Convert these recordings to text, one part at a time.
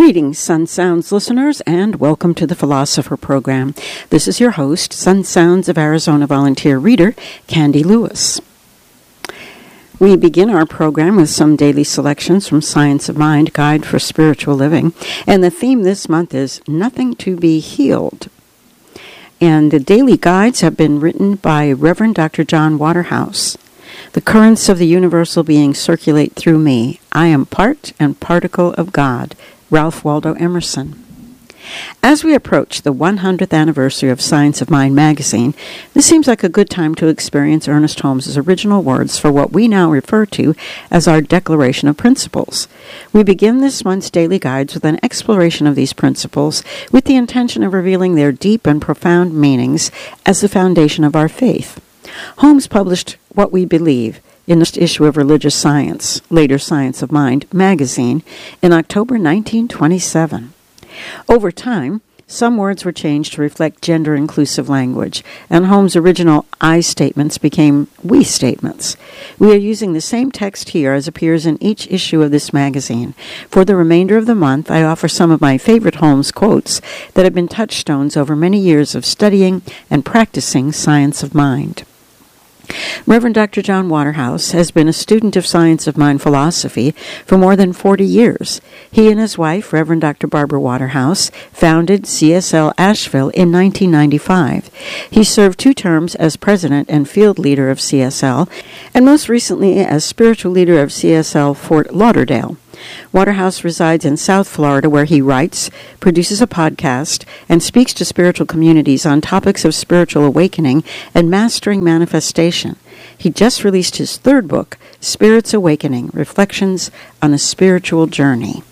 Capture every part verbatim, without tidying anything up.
Greetings, Sun Sounds listeners, and welcome to the Philosopher Program. This is your host, Sun Sounds of Arizona volunteer reader, Candy Lewis. We begin our program with some daily selections from Science of Mind, Guide for Spiritual Living, and the theme this month is Nothing to be Healed. And the daily guides have been written by Reverend Doctor John Waterhouse. The currents of the universal being circulate through me. I am part and particle of God. Ralph Waldo Emerson. As we approach the one hundredth anniversary of Science of Mind magazine, this seems like a good time to experience Ernest Holmes' original words for what we now refer to as our Declaration of Principles. We begin this month's daily guides with an exploration of these principles with the intention of revealing their deep and profound meanings as the foundation of our faith. Holmes published What We Believe in the issue of Religious Science, later Science of Mind magazine, in October nineteen twenty-seven. Over time, some words were changed to reflect gender-inclusive language, and Holmes' original I statements became we statements. We are using the same text here as appears in each issue of this magazine. For the remainder of the month, I offer some of my favorite Holmes quotes that have been touchstones over many years of studying and practicing Science of Mind. Reverend Doctor John Waterhouse has been a student of Science of Mind philosophy for more than forty years. He and his wife, Reverend Doctor Barbara Waterhouse, founded C S L Asheville in nineteen ninety-five. He served two terms as president and field leader of C S L, and most recently as spiritual leader of C S L Fort Lauderdale. Waterhouse resides in South Florida, where he writes, produces a podcast, and speaks to spiritual communities on topics of spiritual awakening and mastering manifestation. He just released his third book, Spirits Awakening, Reflections on a Spiritual Journey.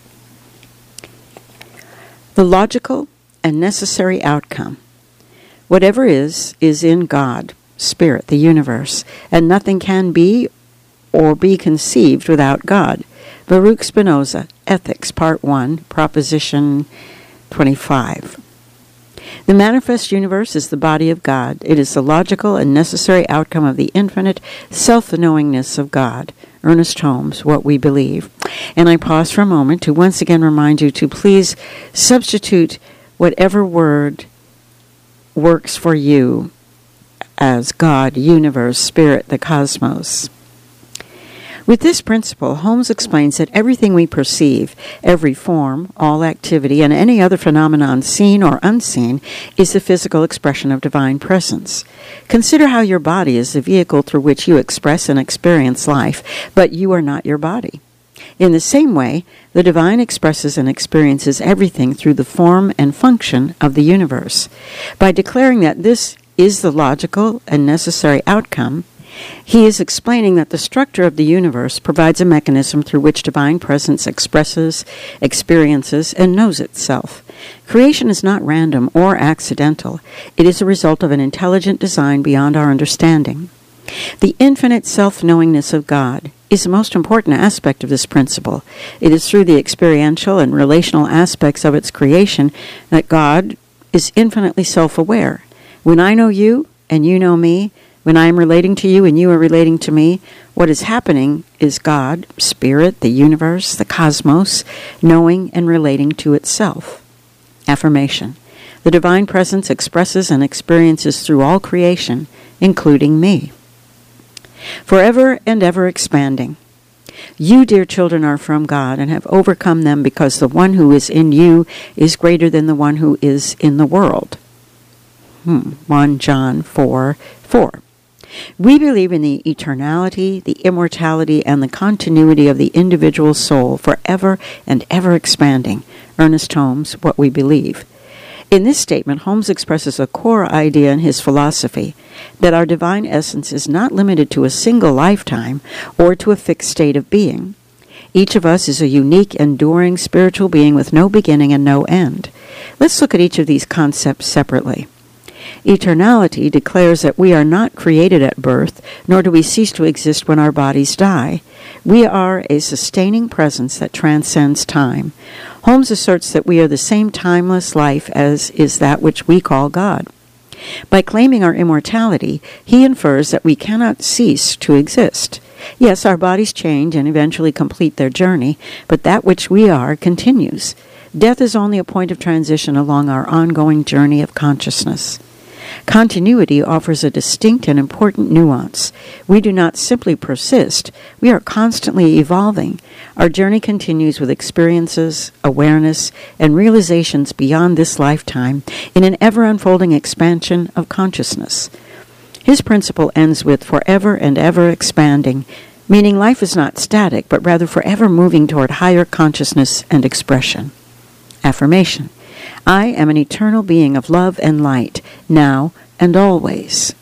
The logical and necessary outcome. Whatever is, is in God, Spirit, the universe, and nothing can be or be conceived without God. Baruch Spinoza, Ethics, Part one, Proposition twenty-five. The manifest universe is the body of God. It is the logical and necessary outcome of the infinite self-knowingness of God. Ernest Holmes, What We Believe. And I pause for a moment to once again remind you to please substitute whatever word works for you as God, universe, spirit, the cosmos. With this principle, Holmes explains that everything we perceive, every form, all activity, and any other phenomenon seen or unseen, is the physical expression of divine presence. Consider how your body is the vehicle through which you express and experience life, but you are not your body. In the same way, the divine expresses and experiences everything through the form and function of the universe. By declaring that this is the logical and necessary outcome, he is explaining that the structure of the universe provides a mechanism through which divine presence expresses, experiences, and knows itself. Creation is not random or accidental. It is a result of an intelligent design beyond our understanding. The infinite self-knowingness of God is the most important aspect of this principle. It is through the experiential and relational aspects of its creation that God is infinitely self-aware. When I know you and you know me, when I am relating to you and you are relating to me, what is happening is God, Spirit, the universe, the cosmos, knowing and relating to itself. Affirmation. The divine presence expresses and experiences through all creation, including me. Forever and ever expanding. You, dear children, are from God and have overcome them because the one who is in you is greater than the one who is in the world. Hmm. First John four four. We believe in the eternality, the immortality, and the continuity of the individual soul forever and ever expanding. Ernest Holmes, What We Believe. In this statement, Holmes expresses a core idea in his philosophy, that our divine essence is not limited to a single lifetime or to a fixed state of being. Each of us is a unique, enduring spiritual being with no beginning and no end. Let's look at each of these concepts separately. Eternality declares that we are not created at birth, nor do we cease to exist when our bodies die. We are a sustaining presence that transcends time. Holmes asserts that we are the same timeless life as is that which we call God. By claiming our immortality, he infers that we cannot cease to exist. Yes, our bodies change and eventually complete their journey, but that which we are continues. Death is only a point of transition along our ongoing journey of consciousness. Continuity offers a distinct and important nuance. We do not simply persist. We are constantly evolving. Our journey continues with experiences, awareness, and realizations beyond this lifetime in an ever-unfolding expansion of consciousness. His principle ends with forever and ever expanding, meaning life is not static, but rather forever moving toward higher consciousness and expression. Affirmation. I am an eternal being of love and light, now and always.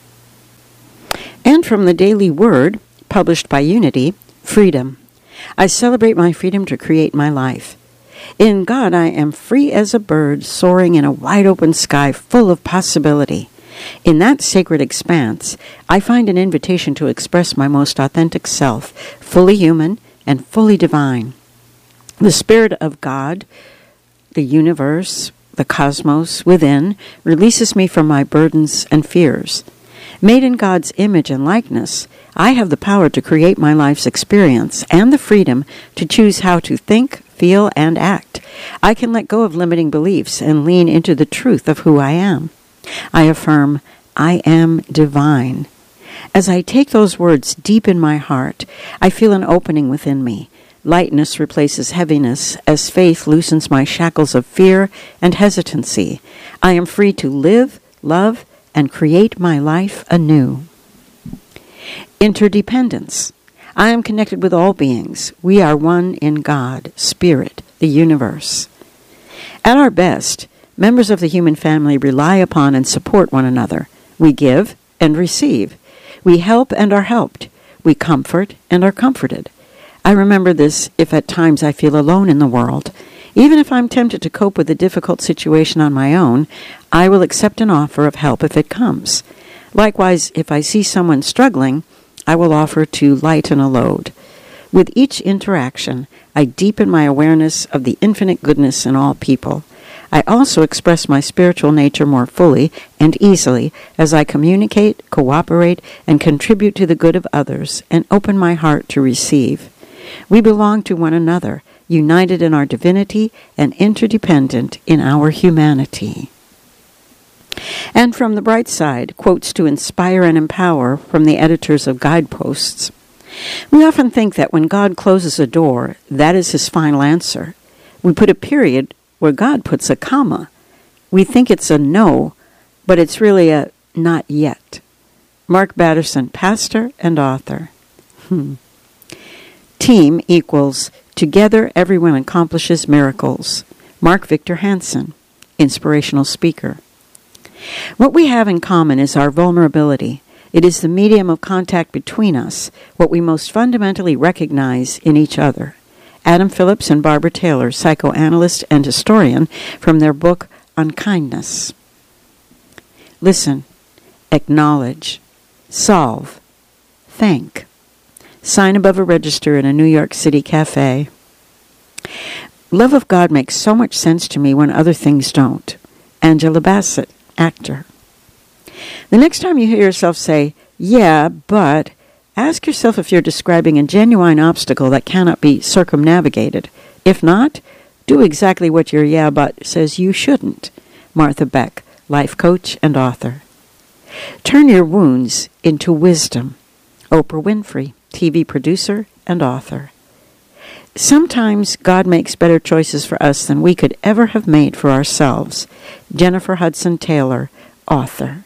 And from the Daily Word, published by Unity, freedom. I celebrate my freedom to create my life. In God I am free as a bird soaring in a wide-open sky full of possibility. In that sacred expanse, I find an invitation to express my most authentic self, fully human and fully divine. The Spirit of God, the universe, the cosmos within, releases me from my burdens and fears. Made in God's image and likeness, I have the power to create my life's experience and the freedom to choose how to think, feel, and act. I can let go of limiting beliefs and lean into the truth of who I am. I affirm, I am divine. As I take those words deep in my heart, I feel an opening within me. Lightness replaces heaviness as faith loosens my shackles of fear and hesitancy. I am free to live, love, and create my life anew. Interdependence. I am connected with all beings. We are one in God, Spirit, the universe. At our best, members of the human family rely upon and support one another. We give and receive. We help and are helped. We comfort and are comforted. I remember this if at times I feel alone in the world. Even if I'm tempted to cope with a difficult situation on my own, I will accept an offer of help if it comes. Likewise, if I see someone struggling, I will offer to lighten a load. With each interaction, I deepen my awareness of the infinite goodness in all people. I also express my spiritual nature more fully and easily as I communicate, cooperate, and contribute to the good of others and open my heart to receive. We belong to one another, united in our divinity and interdependent in our humanity. And from the bright side, quotes to inspire and empower from the editors of Guideposts. We often think that when God closes a door, that is his final answer. We put a period where God puts a comma. We think it's a no, but it's really a not yet. Mark Batterson, pastor and author. Hmm. Team equals together everyone accomplishes miracles. Mark Victor Hansen, inspirational speaker. What we have in common is our vulnerability. It is the medium of contact between us, what we most fundamentally recognize in each other. Adam Phillips and Barbara Taylor, psychoanalyst and historian, from their book Unkindness. Listen, acknowledge, solve, thank. Sign above a register in a New York City cafe. Love of God makes so much sense to me when other things don't. Angela Bassett, actor. The next time you hear yourself say, yeah, but, ask yourself if you're describing a genuine obstacle that cannot be circumnavigated. If not, do exactly what your yeah, but says you shouldn't. Martha Beck, life coach and author. Turn your wounds into wisdom. Oprah Winfrey, T V producer and author. Sometimes God makes better choices for us than we could ever have made for ourselves. Jennifer Hudson Taylor, author.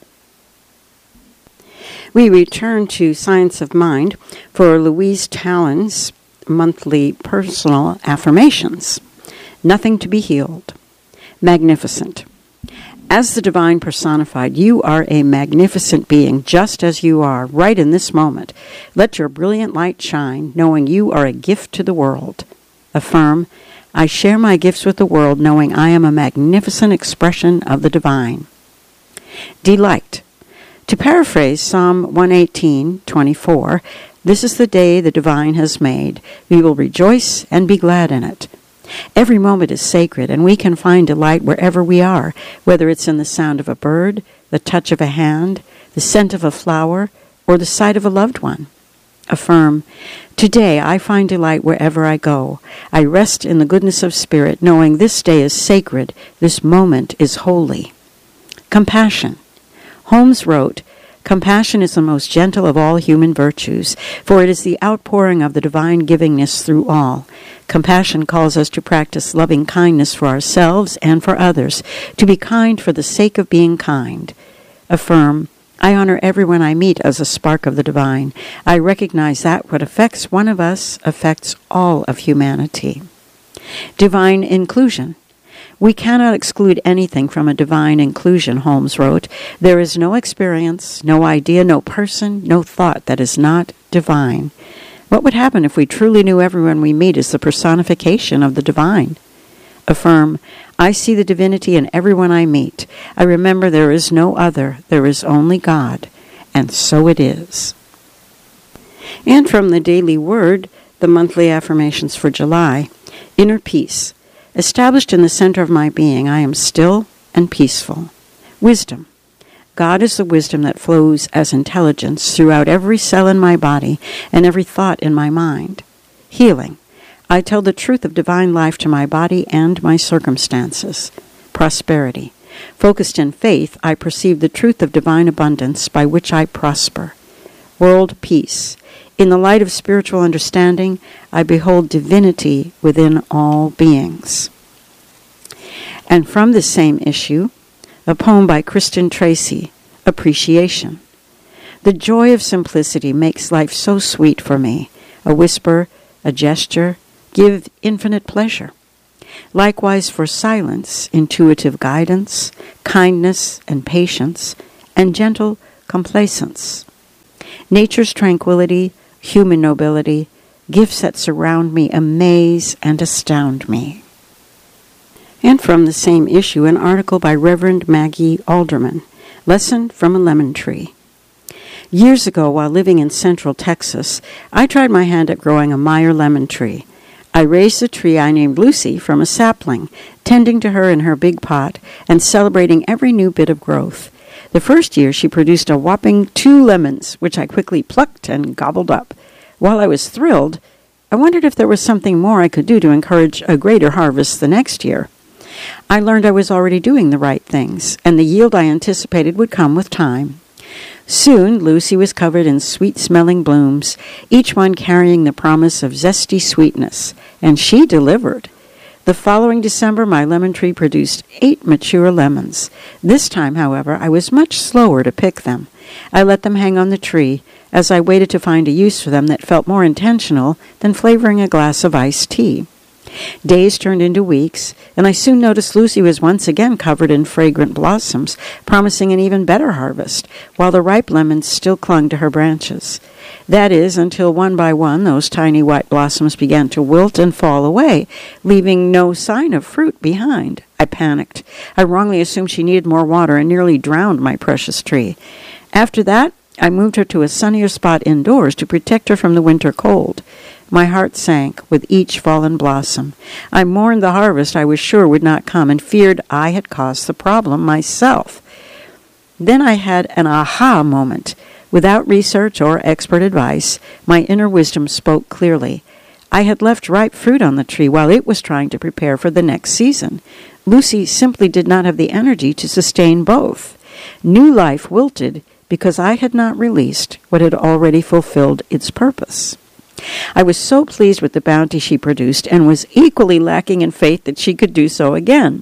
We return to Science of Mind for Louise Talon's monthly personal affirmations. Nothing to be healed. Magnificent. As the divine personified, you are a magnificent being, just as you are, right in this moment. Let your brilliant light shine, knowing you are a gift to the world. Affirm, I share my gifts with the world, knowing I am a magnificent expression of the divine. Delight. To paraphrase Psalm one eighteen, twenty-four, this is the day the divine has made. We will rejoice and be glad in it. Every moment is sacred, and we can find delight wherever we are, whether it's in the sound of a bird, the touch of a hand, the scent of a flower, or the sight of a loved one. Affirm, today I find delight wherever I go. I rest in the goodness of spirit, knowing this day is sacred, this moment is holy. Compassion. Holmes wrote, compassion is the most gentle of all human virtues, for it is the outpouring of the divine givingness through all. Compassion calls us to practice loving kindness for ourselves and for others, to be kind for the sake of being kind. Affirm, I honor everyone I meet as a spark of the divine. I recognize that what affects one of us affects all of humanity. Divine inclusion. We cannot exclude anything from a divine inclusion, Holmes wrote. There is no experience, no idea, no person, no thought that is not divine. What would happen if we truly knew everyone we meet is the personification of the divine? Affirm, I see the divinity in everyone I meet. I remember there is no other, there is only God, and so it is. And from the Daily Word, the monthly affirmations for July, inner peace. Established in the center of my being, I am still and peaceful. Wisdom. God is the wisdom that flows as intelligence throughout every cell in my body and every thought in my mind. Healing. I tell the truth of divine life to my body and my circumstances. Prosperity. Focused in faith, I perceive the truth of divine abundance by which I prosper. World peace. In the light of spiritual understanding, I behold divinity within all beings. And from the same issue, a poem by Kristen Tracy, Appreciation. The joy of simplicity makes life so sweet for me. A whisper, a gesture, give infinite pleasure. Likewise for silence, intuitive guidance, kindness and patience, and gentle complacence. Nature's tranquility, human nobility, gifts that surround me amaze and astound me. And from the same issue, an article by Reverend Maggie Alderman, Lesson from a Lemon Tree. Years ago, while living in central Texas, I tried my hand at growing a Meyer lemon tree. I raised the tree I named Lucy from a sapling, tending to her in her big pot and celebrating every new bit of growth. The first year she produced a whopping two lemons, which I quickly plucked and gobbled up. While I was thrilled, I wondered if there was something more I could do to encourage a greater harvest the next year. I learned I was already doing the right things, and the yield I anticipated would come with time. Soon, Lucy was covered in sweet-smelling blooms, each one carrying the promise of zesty sweetness, and she delivered. The following December, my lemon tree produced eight mature lemons. This time, however, I was much slower to pick them. I let them hang on the tree as I waited to find a use for them that felt more intentional than flavoring a glass of iced tea. Days turned into weeks, and I soon noticed Lucy was once again covered in fragrant blossoms, promising an even better harvest, while the ripe lemons still clung to her branches. That is, until one by one those tiny white blossoms began to wilt and fall away, leaving no sign of fruit behind. I panicked. I wrongly assumed she needed more water and nearly drowned my precious tree. After that, I moved her to a sunnier spot indoors to protect her from the winter cold. My heart sank with each fallen blossom. I mourned the harvest I was sure would not come and feared I had caused the problem myself. Then I had an aha moment. Without research or expert advice, my inner wisdom spoke clearly. I had left ripe fruit on the tree while it was trying to prepare for the next season. Lucy simply did not have the energy to sustain both. New life wilted because I had not released what had already fulfilled its purpose. I was so pleased with the bounty she produced and was equally lacking in faith that she could do so again.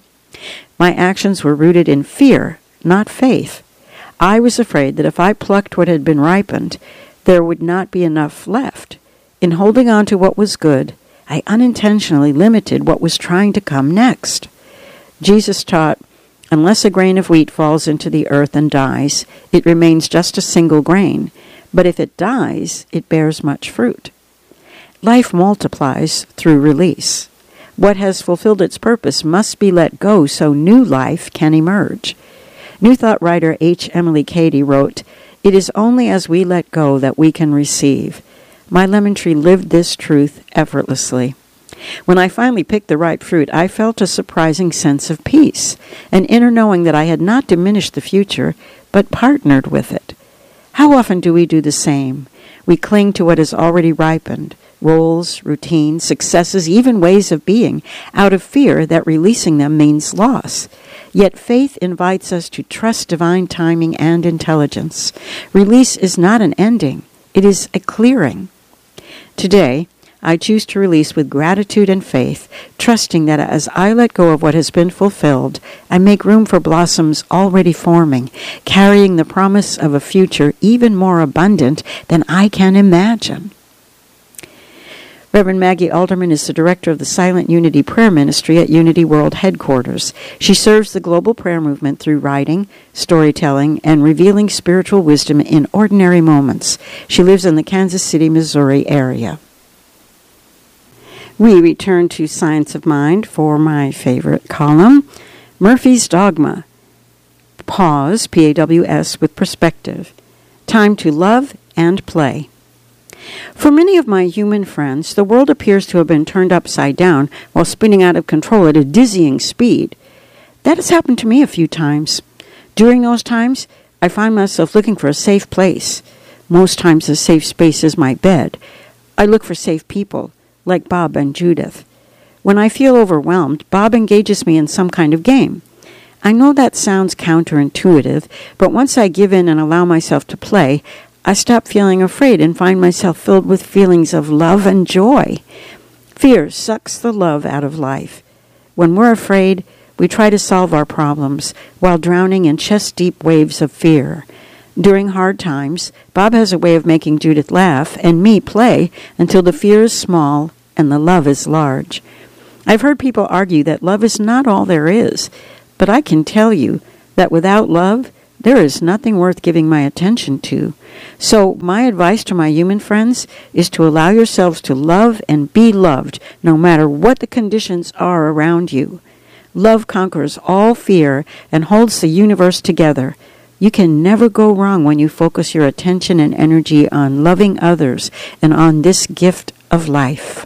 My actions were rooted in fear, not faith. I was afraid that if I plucked what had been ripened, there would not be enough left. In holding on to what was good, I unintentionally limited what was trying to come next. Jesus taught, unless a grain of wheat falls into the earth and dies, it remains just a single grain, but if it dies, it bears much fruit. Life multiplies through release. What has fulfilled its purpose must be let go so new life can emerge. New Thought writer H. Emily Cady wrote, "It is only as we let go that we can receive." My lemon tree lived this truth effortlessly. When I finally picked the ripe fruit, I felt a surprising sense of peace, an inner knowing that I had not diminished the future, but partnered with it. How often do we do the same? We cling to what has already ripened, roles, routines, successes, even ways of being, out of fear that releasing them means loss. Yet faith invites us to trust divine timing and intelligence. Release is not an ending. It is a clearing. Today, I choose to release with gratitude and faith, trusting that as I let go of what has been fulfilled, I make room for blossoms already forming, carrying the promise of a future even more abundant than I can imagine. Reverend Maggie Alderman is the director of the Silent Unity Prayer Ministry at Unity World Headquarters. She serves the global prayer movement through writing, storytelling, and revealing spiritual wisdom in ordinary moments. She lives in the Kansas City, Missouri area. We return to Science of Mind for my favorite column, Murphy's Dogma. Pause, P A W S, with perspective. Time to love and play. For many of my human friends, the world appears to have been turned upside down while spinning out of control at a dizzying speed. That has happened to me a few times. During those times, I find myself looking for a safe place. Most times the safe space is my bed. I look for safe people, like Bob and Judith. When I feel overwhelmed, Bob engages me in some kind of game. I know that sounds counterintuitive, but once I give in and allow myself to play, I stop feeling afraid and find myself filled with feelings of love and joy. Fear sucks the love out of life. When we're afraid, we try to solve our problems while drowning in chest-deep waves of fear. During hard times, Bob has a way of making Judith laugh and me play until the fear is small and the love is large. I've heard people argue that love is not all there is, but I can tell you that without love, there is nothing worth giving my attention to. So my advice to my human friends is to allow yourselves to love and be loved, no matter what the conditions are around you. Love conquers all fear and holds the universe together. You can never go wrong when you focus your attention and energy on loving others and on this gift of life.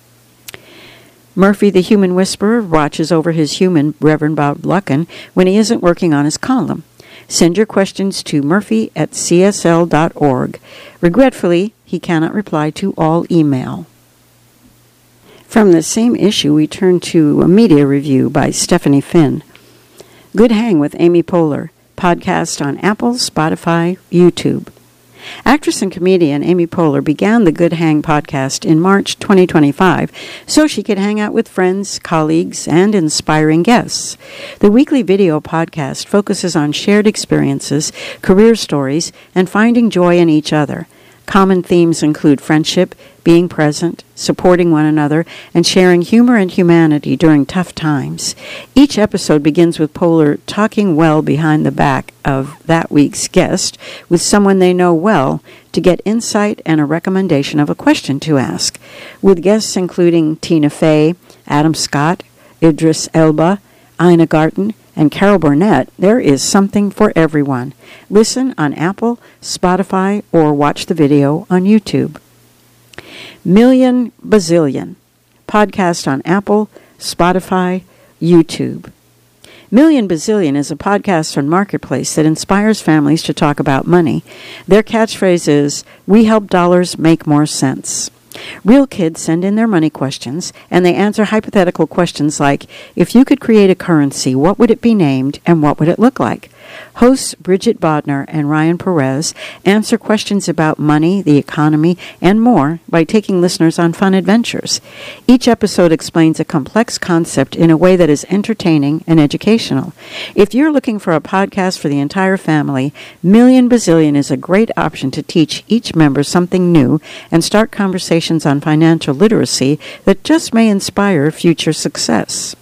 Murphy, the human whisperer, watches over his human, Reverend Bob Lucken, when he isn't working on his column. Send your questions to murphy at c s l dot org. Regretfully, he cannot reply to all email. From the same issue, we turn to a media review by Stephanie Finn. Good Hang with Amy Poehler, podcast on Apple, Spotify, YouTube. Actress and comedian Amy Poehler began the Good Hang podcast in March twenty twenty-five so she could hang out with friends, colleagues, and inspiring guests. The weekly video podcast focuses on shared experiences, career stories, and finding joy in each other. Common themes include friendship, being present, supporting one another, and sharing humor and humanity during tough times. Each episode begins with Poehler talking well behind the back of that week's guest with someone they know well to get insight and a recommendation of a question to ask, with guests including Tina Fey, Adam Scott, Idris Elba, Ina Garten, and Carol Burnett. There is something for everyone. Listen on Apple, Spotify, or watch the video on YouTube. Million Bazillion, podcast on Apple, Spotify, YouTube. Million Bazillion is a podcast on Marketplace that inspires families to talk about money. Their catchphrase is, "We help dollars make more sense." Real kids send in their money questions, and they answer hypothetical questions like, if you could create a currency, what would it be named, and what would it look like? Hosts Bridget Bodnar and Ryan Perez answer questions about money, the economy, and more by taking listeners on fun adventures. Each episode explains a complex concept in a way that is entertaining and educational. If you're looking for a podcast for the entire family, Million Bazillion is a great option to teach each member something new and start conversations on financial literacy that just may inspire future success.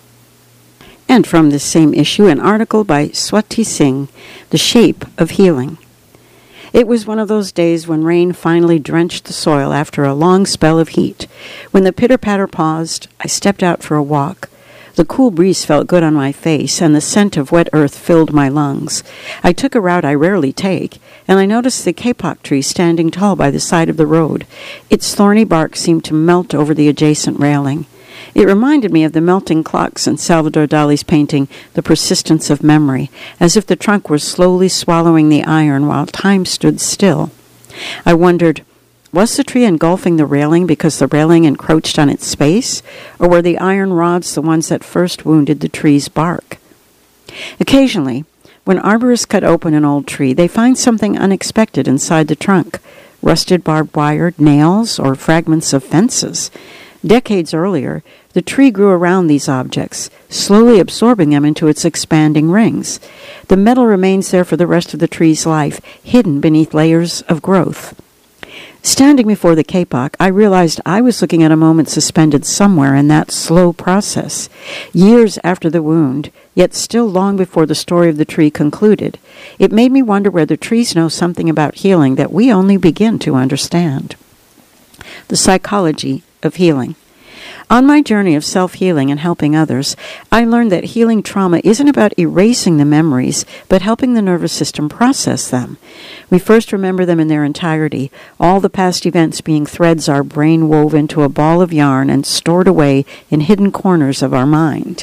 And from this same issue, an article by Swati Singh, The Shape of Healing. It was one of those days when rain finally drenched the soil after a long spell of heat. When the pitter-patter paused, I stepped out for a walk. The cool breeze felt good on my face, and the scent of wet earth filled my lungs. I took a route I rarely take, and I noticed the kapok tree standing tall by the side of the road. Its thorny bark seemed to melt over the adjacent railing. It reminded me of the melting clocks in Salvador Dali's painting, The Persistence of Memory, as if the trunk were slowly swallowing the iron while time stood still. I wondered, was the tree engulfing the railing because the railing encroached on its space, or were the iron rods the ones that first wounded the tree's bark? Occasionally, when arborists cut open an old tree, they find something unexpected inside the trunk, rusted barbed wire, nails, or fragments of fences. Decades earlier, the tree grew around these objects, slowly absorbing them into its expanding rings. The metal remains there for the rest of the tree's life, hidden beneath layers of growth. Standing before the kapok, I realized I was looking at a moment suspended somewhere in that slow process, years after the wound, yet still long before the story of the tree concluded. It made me wonder whether trees know something about healing that we only begin to understand. The psychology of healing. On my journey of self-healing and helping others, I learned that healing trauma isn't about erasing the memories, but helping the nervous system process them. We first remember them in their entirety, all the past events being threads our brain wove into a ball of yarn and stored away in hidden corners of our mind.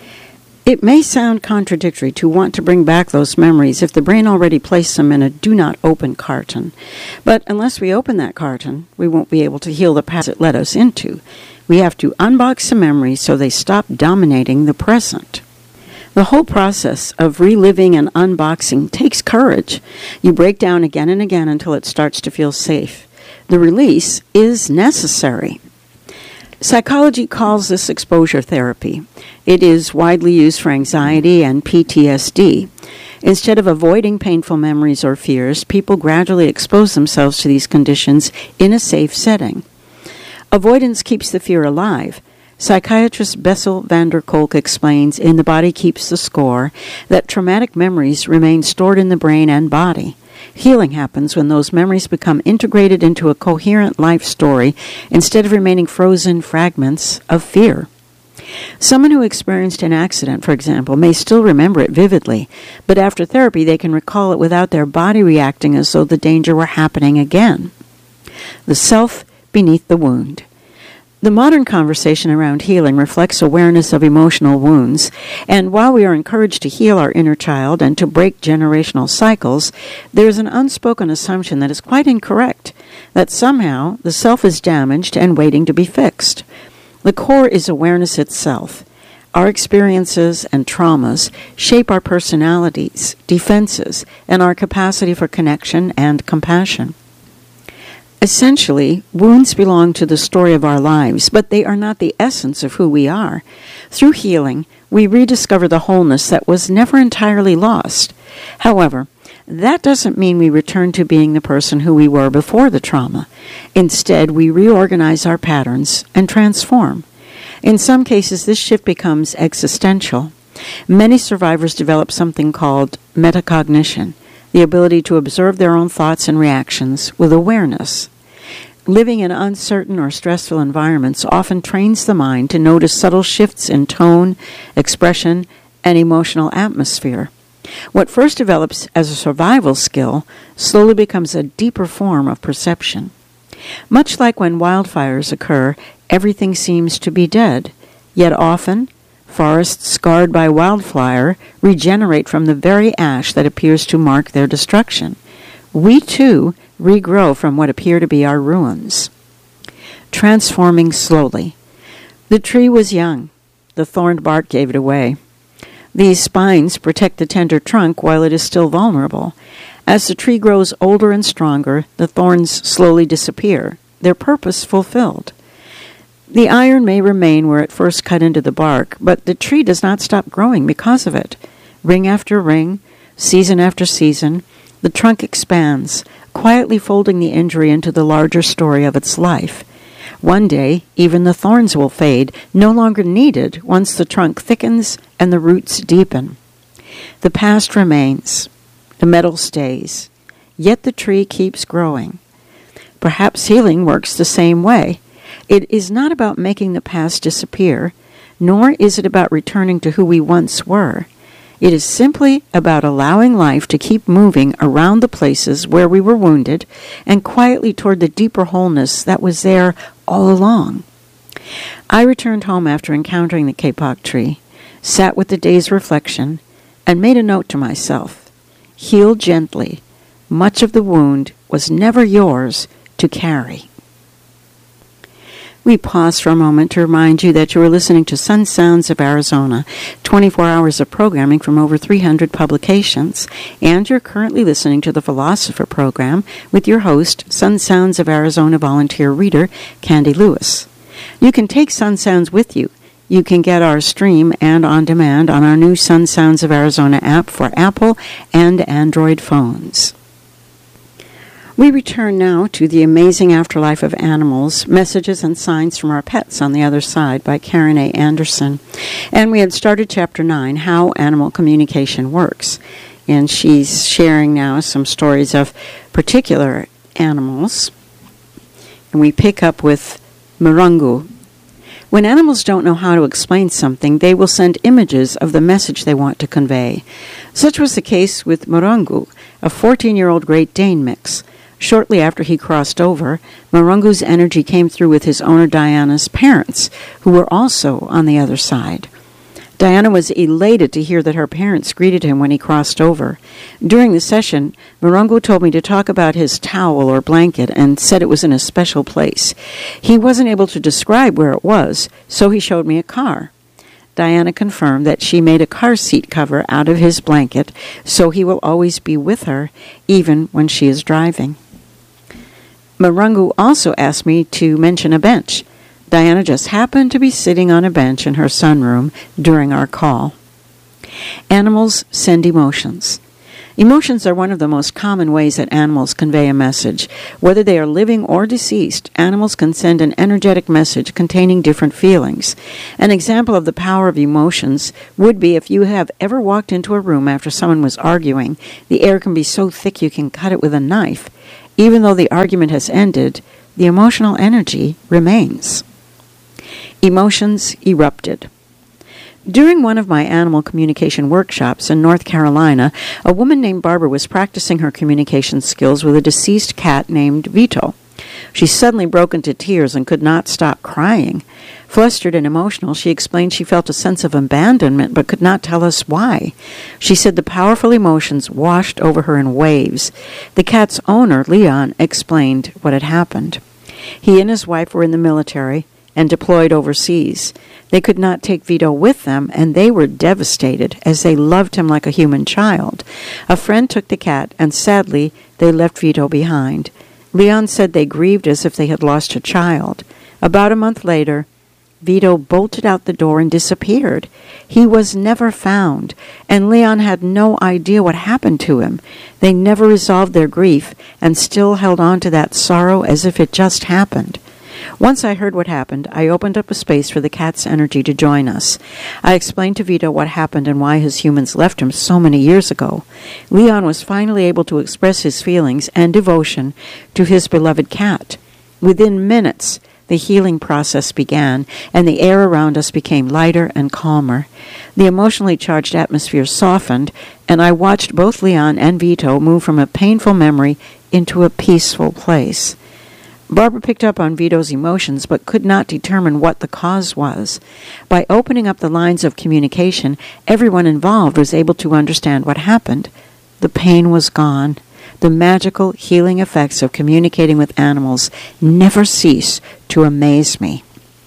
It may sound contradictory to want to bring back those memories if the brain already placed them in a do-not-open carton. But unless we open that carton, we won't be able to heal the past it led us into. We have to unbox the memories so they stop dominating the present. The whole process of reliving and unboxing takes courage. You break down again and again until it starts to feel safe. The release is necessary. Psychology calls this exposure therapy. It is widely used for anxiety and P T S D. Instead of avoiding painful memories or fears, people gradually expose themselves to these conditions in a safe setting. Avoidance keeps the fear alive. Psychiatrist Bessel van der Kolk explains in The Body Keeps the Score that traumatic memories remain stored in the brain and body. Healing happens when those memories become integrated into a coherent life story instead of remaining frozen fragments of fear. Someone who experienced an accident, for example, may still remember it vividly, but after therapy they can recall it without their body reacting as though the danger were happening again. The self beneath the wound. The modern conversation around healing reflects awareness of emotional wounds, and while we are encouraged to heal our inner child and to break generational cycles, there is an unspoken assumption that is quite incorrect, that somehow the self is damaged and waiting to be fixed. The core is awareness itself. Our experiences and traumas shape our personalities, defenses, and our capacity for connection and compassion. Essentially, wounds belong to the story of our lives, but they are not the essence of who we are. Through healing, we rediscover the wholeness that was never entirely lost. However, that doesn't mean we return to being the person who we were before the trauma. Instead, we reorganize our patterns and transform. In some cases, this shift becomes existential. Many survivors develop something called metacognition, the ability to observe their own thoughts and reactions with awareness. Living in uncertain or stressful environments often trains the mind to notice subtle shifts in tone, expression, and emotional atmosphere. What first develops as a survival skill slowly becomes a deeper form of perception. Much like when wildfires occur, everything seems to be dead, yet often forests scarred by wildfire regenerate from the very ash that appears to mark their destruction. We, too, regrow from what appear to be our ruins. Transforming slowly. The tree was young. The thorned bark gave it away. These spines protect the tender trunk while it is still vulnerable. As the tree grows older and stronger, the thorns slowly disappear, their purpose fulfilled. The iron may remain where it first cut into the bark, but the tree does not stop growing because of it. Ring after ring, season after season, the trunk expands, quietly folding the injury into the larger story of its life. One day, even the thorns will fade, no longer needed once the trunk thickens and the roots deepen. The past remains. The metal stays. Yet the tree keeps growing. Perhaps healing works the same way. It is not about making the past disappear, nor is it about returning to who we once were. It is simply about allowing life to keep moving around the places where we were wounded and quietly toward the deeper wholeness that was there all along. I returned home after encountering the kapok tree, sat with the day's reflection, and made a note to myself. Heal gently. Much of the wound was never yours to carry. We pause for a moment to remind you that you are listening to Sun Sounds of Arizona, twenty-four hours of programming from over three hundred publications, and you're currently listening to the Philosopher program with your host, Sun Sounds of Arizona volunteer reader, Candy Lewis. You can take Sun Sounds with you. You can get our stream and on demand on our new Sun Sounds of Arizona app for Apple and Android phones. We return now to The Amazing Afterlife of Animals, Messages and Signs from Our Pets on the Other Side by Karen A. Anderson. And we had started Chapter nine, How Animal Communication Works. And she's sharing now some stories of particular animals. And we pick up with Marungu. When animals don't know how to explain something, they will send images of the message they want to convey. Such was the case with Marungu, a fourteen-year-old Great Dane mix. Shortly after he crossed over, Marungu's energy came through with his owner Diana's parents, who were also on the other side. Diana was elated to hear that her parents greeted him when he crossed over. During the session, Marungu told me to talk about his towel or blanket and said it was in a special place. He wasn't able to describe where it was, so he showed me a car. Diana confirmed that she made a car seat cover out of his blanket, so he will always be with her, even when she is driving. Marungu also asked me to mention a bench. Diana just happened to be sitting on a bench in her sunroom during our call. Animals send emotions. Emotions are one of the most common ways that animals convey a message. Whether they are living or deceased, animals can send an energetic message containing different feelings. An example of the power of emotions would be if you have ever walked into a room after someone was arguing. The air can be so thick you can cut it with a knife. Even though the argument has ended, the emotional energy remains. Emotions erupted. During one of my animal communication workshops in North Carolina, a woman named Barbara was practicing her communication skills with a deceased cat named Vito. She suddenly broke into tears and could not stop crying. Flustered and emotional, she explained she felt a sense of abandonment but could not tell us why. She said the powerful emotions washed over her in waves. The cat's owner, Leon, explained what had happened. He and his wife were in the military and deployed overseas. They could not take Vito with them, and they were devastated as they loved him like a human child. A friend took the cat, and sadly, they left Vito behind. Leon said they grieved as if they had lost a child. About a month later, Vito bolted out the door and disappeared. He was never found, and Leon had no idea what happened to him. They never resolved their grief and still held on to that sorrow as if it just happened. Once I heard what happened, I opened up a space for the cat's energy to join us. I explained to Vito what happened and why his humans left him so many years ago. Leon was finally able to express his feelings and devotion to his beloved cat. Within minutes, the healing process began, and the air around us became lighter and calmer. The emotionally charged atmosphere softened, and I watched both Leon and Vito move from a painful memory into a peaceful place. Barbara picked up on Vito's emotions but could not determine what the cause was. By opening up the lines of communication, everyone involved was able to understand what happened. The pain was gone. The magical healing effects of communicating with animals never cease to amaze me.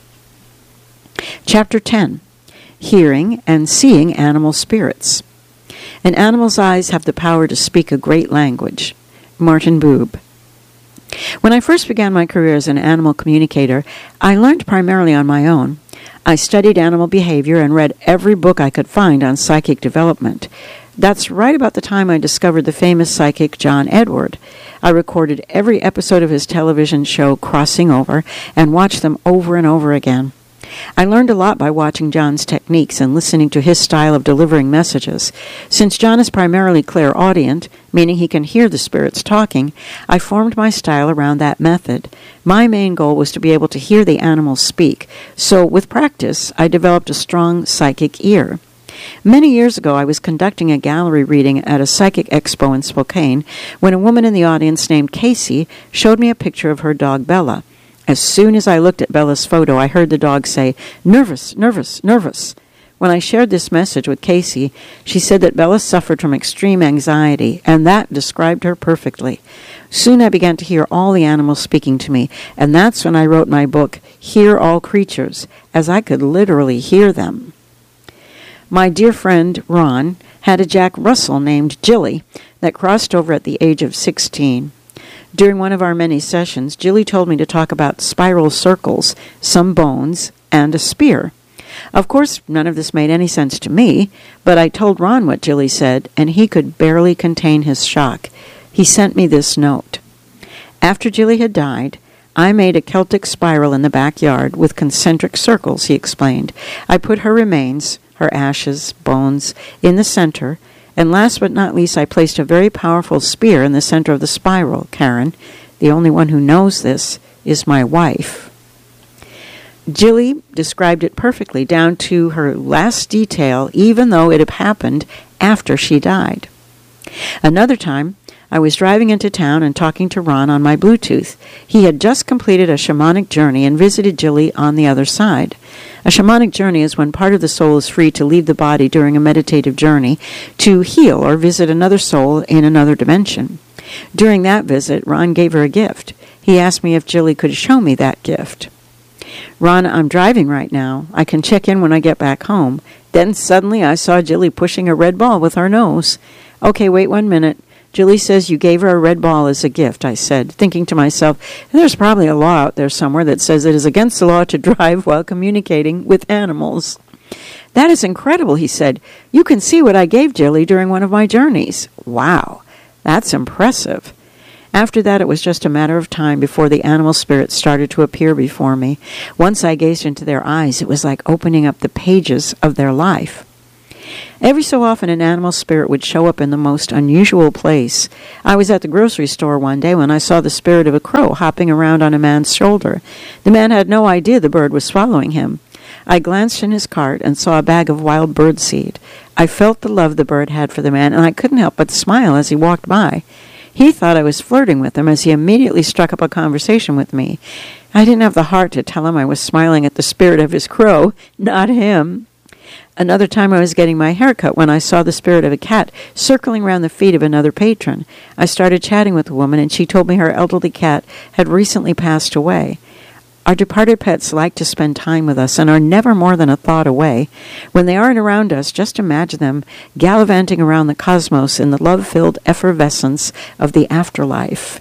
Chapter ten. Hearing and Seeing Animal Spirits. An animal's eyes have the power to speak a great language. Martin Boob. When I first began my career as an animal communicator, I learned primarily on my own. I studied animal behavior and read every book I could find on psychic development. That's right about the time I discovered the famous psychic John Edward. I recorded every episode of his television show Crossing Over and watched them over and over again. I learned a lot by watching John's techniques and listening to his style of delivering messages. Since John is primarily clairaudient, meaning he can hear the spirits talking, I formed my style around that method. My main goal was to be able to hear the animals speak, so with practice, I developed a strong psychic ear. Many years ago, I was conducting a gallery reading at a psychic expo in Spokane when a woman in the audience named Casey showed me a picture of her dog Bella. As soon as I looked at Bella's photo, I heard the dog say, "Nervous, nervous, nervous." When I shared this message with Casey, she said that Bella suffered from extreme anxiety, and that described her perfectly. Soon I began to hear all the animals speaking to me, and that's when I wrote my book, Hear All Creatures, as I could literally hear them. My dear friend, Ron, had a Jack Russell named Jilly that crossed over at the age of sixteen. During one of our many sessions, Jilly told me to talk about spiral circles, some bones, and a spear. Of course, none of this made any sense to me, but I told Ron what Jilly said, and he could barely contain his shock. He sent me this note. After Jilly had died, I made a Celtic spiral in the backyard with concentric circles, he explained. I put her remains, her ashes, bones, in the center, and last but not least, I placed a very powerful spear in the center of the spiral. Karen, the only one who knows this, is my wife. Jilly described it perfectly down to her last detail, even though it had happened after she died. Another time, I was driving into town and talking to Ron on my Bluetooth. He had just completed a shamanic journey and visited Jilly on the other side. A shamanic journey is when part of the soul is free to leave the body during a meditative journey to heal or visit another soul in another dimension. During that visit, Ron gave her a gift. He asked me if Jilly could show me that gift. Ron, I'm driving right now. I can check in when I get back home. Then suddenly I saw Jilly pushing a red ball with her nose. Okay, wait one minute. Jilly says you gave her a red ball as a gift, I said, thinking to myself, there's probably a law out there somewhere that says it is against the law to drive while communicating with animals. That is incredible, he said. You can see what I gave Jilly during one of my journeys. Wow, that's impressive. After that, it was just a matter of time before the animal spirits started to appear before me. Once I gazed into their eyes, it was like opening up the pages of their life. Every so often, an animal spirit would show up in the most unusual place. I was at the grocery store one day when I saw the spirit of a crow hopping around on a man's shoulder. The man had no idea the bird was swallowing him. I glanced in his cart and saw a bag of wild bird seed. I felt the love the bird had for the man, and I couldn't help but smile as he walked by. He thought I was flirting with him as he immediately struck up a conversation with me. I didn't have the heart to tell him I was smiling at the spirit of his crow, not him. Another time I was getting my hair cut when I saw the spirit of a cat circling around the feet of another patron. I started chatting with the woman, and she told me her elderly cat had recently passed away. Our departed pets like to spend time with us and are never more than a thought away. When they aren't around us, just imagine them gallivanting around the cosmos in the love-filled effervescence of the afterlife.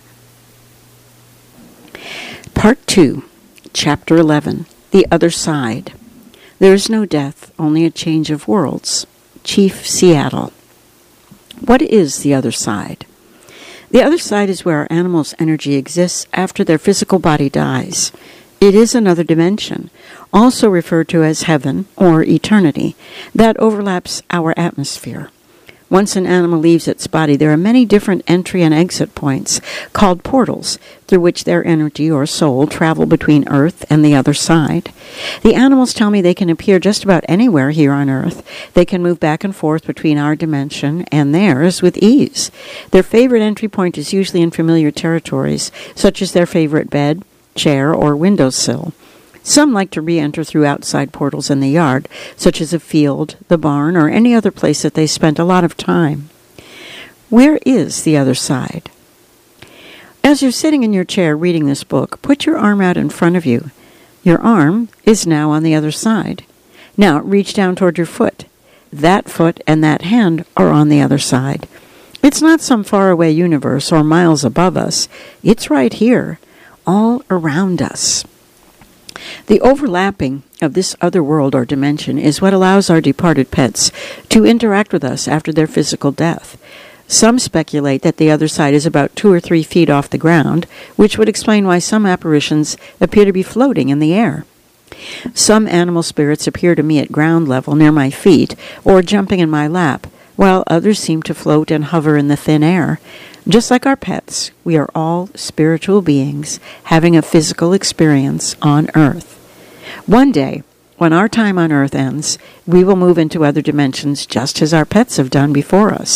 Part two, Chapter eleven, The Other Side. There is no death, only a change of worlds. Chief Seattle. What is the other side? The other side is where our animal's energy exists after their physical body dies. It is another dimension, also referred to as heaven or eternity, that overlaps our atmosphere. Once an animal leaves its body, there are many different entry and exit points, called portals, through which their energy or soul travel between Earth and the other side. The animals tell me they can appear just about anywhere here on Earth. They can move back and forth between our dimension and theirs with ease. Their favorite entry point is usually in familiar territories, such as their favorite bed, chair, or windowsill. Some like to re-enter through outside portals in the yard, such as a field, the barn, or any other place that they spent a lot of time. Where is the other side? As you're sitting in your chair reading this book, put your arm out in front of you. Your arm is now on the other side. Now reach down toward your foot. That foot and that hand are on the other side. It's not some faraway universe or miles above us. It's right here, all around us. The overlapping of this other world or dimension is what allows our departed pets to interact with us after their physical death. Some speculate that the other side is about two or three feet off the ground, which would explain why some apparitions appear to be floating in the air. Some animal spirits appear to me at ground level near my feet or jumping in my lap, while others seem to float and hover in the thin air. Just like our pets, we are all spiritual beings having a physical experience on Earth. One day, when our time on Earth ends, we will move into other dimensions just as our pets have done before us.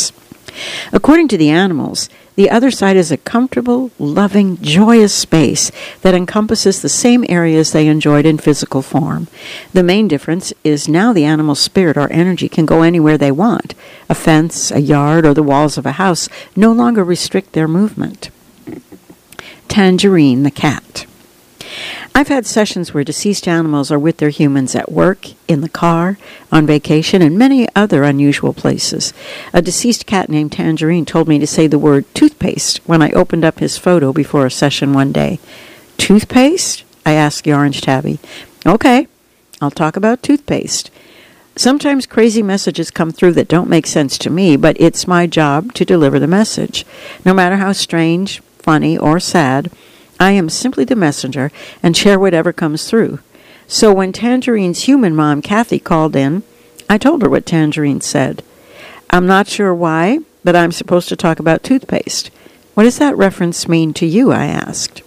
According to the animals, the other side is a comfortable, loving, joyous space that encompasses the same areas they enjoyed in physical form. The main difference is now the animal's spirit or energy can go anywhere they want. A fence, a yard, or the walls of a house no longer restrict their movement. Tangerine the cat. I've had sessions where deceased animals are with their humans at work, in the car, on vacation, and many other unusual places. A deceased cat named Tangerine told me to say the word toothpaste when I opened up his photo before a session one day. Toothpaste? I asked the orange tabby. Okay, I'll talk about toothpaste. Sometimes crazy messages come through that don't make sense to me, but it's my job to deliver the message. No matter how strange, funny, or sad, I am simply the messenger and share whatever comes through. So when Tangerine's human mom, Kathy, called in, I told her what Tangerine said. I'm not sure why, but I'm supposed to talk about toothpaste. What does that reference mean to you? I asked.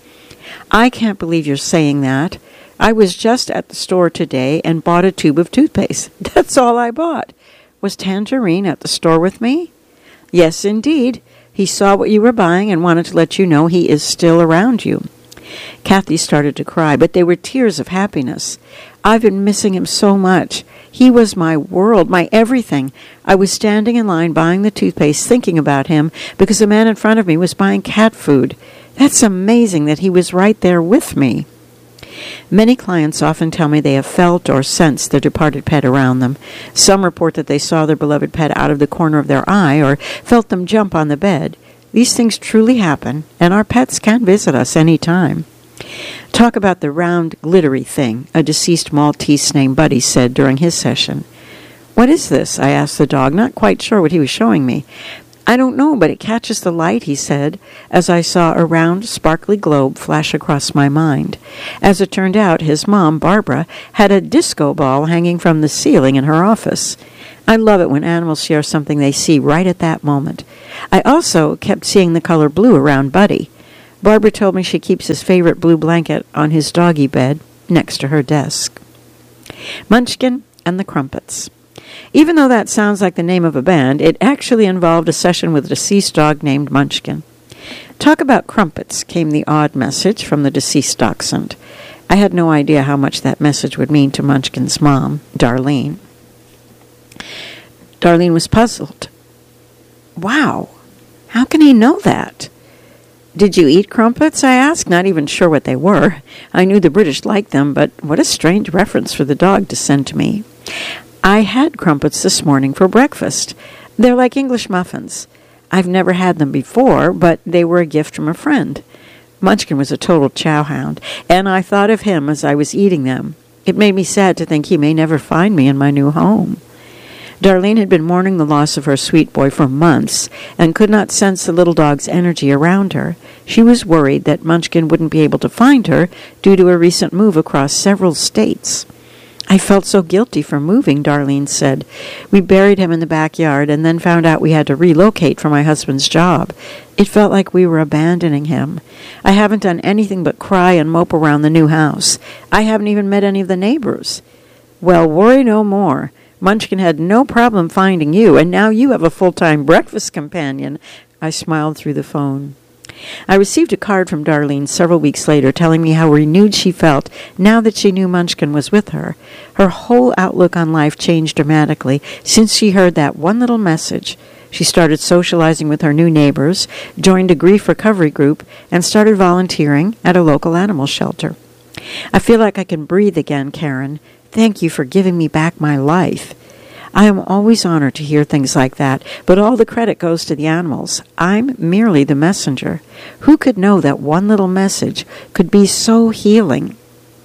I can't believe you're saying that. I was just at the store today and bought a tube of toothpaste. That's all I bought. Was Tangerine at the store with me? Yes, indeed. He saw what you were buying and wanted to let you know he is still around you. Kathy started to cry, but they were tears of happiness. I've been missing him so much. He was my world, my everything. I was standing in line buying the toothpaste, thinking about him, because the man in front of me was buying cat food. That's amazing that he was right there with me. Many clients often tell me they have felt or sensed their departed pet around them. Some report that they saw their beloved pet out of the corner of their eye or felt them jump on the bed. These things truly happen, and our pets can visit us any time. Talk about the round, glittery thing, a deceased Maltese named Buddy said during his session. What is this? I asked the dog, not quite sure what he was showing me. I don't know, but it catches the light, he said, as I saw a round, sparkly globe flash across my mind. As it turned out, his mom, Barbara, had a disco ball hanging from the ceiling in her office. I love it when animals share something they see right at that moment. I also kept seeing the color blue around Buddy. Barbara told me she keeps his favorite blue blanket on his doggy bed next to her desk. Munchkin and the Crumpets. Even though that sounds like the name of a band, it actually involved a session with a deceased dog named Munchkin. Talk about crumpets, came the odd message from the deceased dachshund. I had no idea how much that message would mean to Munchkin's mom, Darlene. Darlene was puzzled. Wow, how can he know that? Did you eat crumpets? I asked, not even sure what they were. I knew the British liked them, but what a strange reference for the dog to send to me. I had crumpets this morning for breakfast. They're like English muffins. I've never had them before, but they were a gift from a friend. Munchkin was a total chowhound, and I thought of him as I was eating them. It made me sad to think he may never find me in my new home. Darlene had been mourning the loss of her sweet boy for months and could not sense the little dog's energy around her. She was worried that Munchkin wouldn't be able to find her due to a recent move across several states. I felt so guilty for moving, Darlene said. We buried him in the backyard and then found out we had to relocate for my husband's job. It felt like we were abandoning him. I haven't done anything but cry and mope around the new house. I haven't even met any of the neighbors. Well, worry no more. Munchkin had no problem finding you, and now you have a full-time breakfast companion. I smiled through the phone. I received a card from Darlene several weeks later telling me how renewed she felt now that she knew Munchkin was with her. Her whole outlook on life changed dramatically since she heard that one little message. She started socializing with her new neighbors, joined a grief recovery group, and started volunteering at a local animal shelter. I feel like I can breathe again, Karen. Thank you for giving me back my life. I am always honored to hear things like that, but all the credit goes to the animals. I'm merely the messenger. Who could know that one little message could be so healing?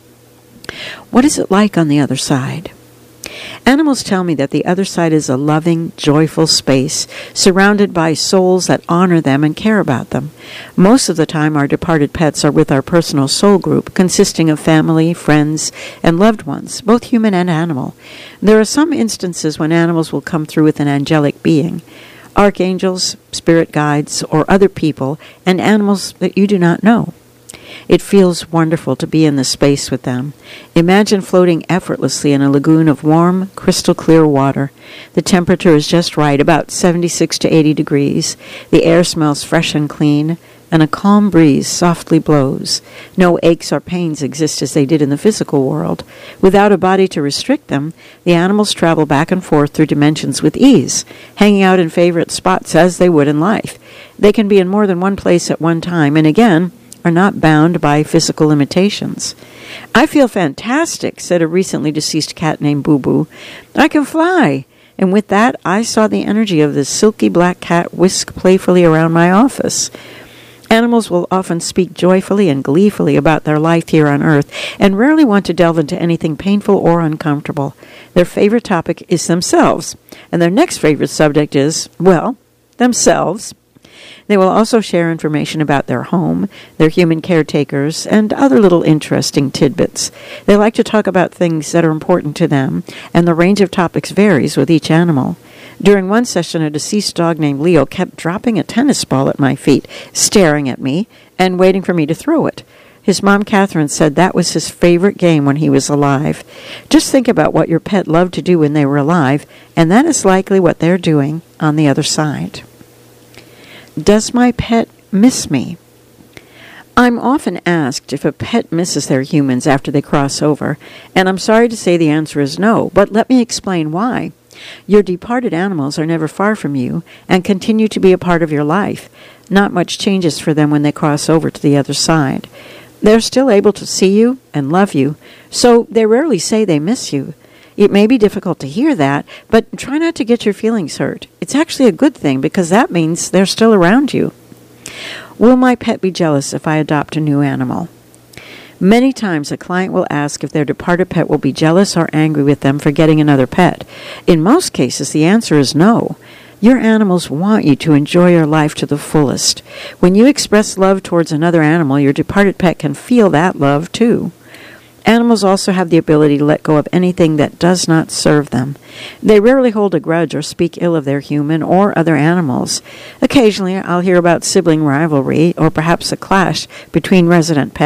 What is it like on the other side? Animals tell me that the other side is a loving, joyful space, surrounded by souls that honor them and care about them. Most of the time, our departed pets are with our personal soul group, consisting of family, friends, and loved ones, both human and animal. There are some instances when animals will come through with an angelic being, archangels, spirit guides, or other people, and animals that you do not know. It feels wonderful to be in the space with them. Imagine floating effortlessly in a lagoon of warm, crystal clear water. The temperature is just right, about seventy-six to eighty degrees. The air smells fresh and clean, and a calm breeze softly blows. No aches or pains exist as they did in the physical world. Without a body to restrict them, the animals travel back and forth through dimensions with ease, hanging out in favorite spots as they would in life. They can be in more than one place at one time, and again, are not bound by physical limitations. "I feel fantastic," said a recently deceased cat named Boo Boo. "I can fly." And with that, I saw the energy of this silky black cat whisk playfully around my office. Animals will often speak joyfully and gleefully about their life here on Earth and rarely want to delve into anything painful or uncomfortable. Their favorite topic is themselves, and their next favorite subject is, well, themselves. They will also share information about their home, their human caretakers, and other little interesting tidbits. They like to talk about things that are important to them, and the range of topics varies with each animal. During one session, a deceased dog named Leo kept dropping a tennis ball at my feet, staring at me, and waiting for me to throw it. His mom, Catherine, said that was his favorite game when he was alive. Just think about what your pet loved to do when they were alive, and that is likely what they're doing on the other side. Does my pet miss me? I'm often asked if a pet misses their humans after they cross over, and I'm sorry to say the answer is no, but let me explain why. Your departed animals are never far from you and continue to be a part of your life. Not much changes for them when they cross over to the other side. They're still able to see you and love you, so they rarely say they miss you. It may be difficult to hear that, but try not to get your feelings hurt. It's actually a good thing because that means they're still around you. Will my pet be jealous if I adopt a new animal? Many times a client will ask if their departed pet will be jealous or angry with them for getting another pet. In most cases, the answer is no. Your animals want you to enjoy your life to the fullest. When you express love towards another animal, your departed pet can feel that love too. Animals also have the ability to let go of anything that does not serve them. They rarely hold a grudge or speak ill of their human or other animals. Occasionally, I'll hear about sibling rivalry or perhaps a clash between resident pets.